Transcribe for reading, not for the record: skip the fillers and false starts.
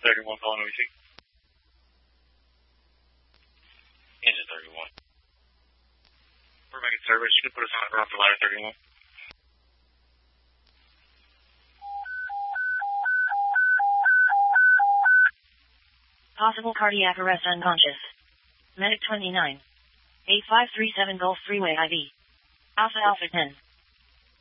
31 calling OEC. Engine 31. We're making service. You can put us on the ground for ladder 31. Possible cardiac arrest unconscious. Medic 29. 8537 Gulf Freeway IV. Alpha Alpha 10.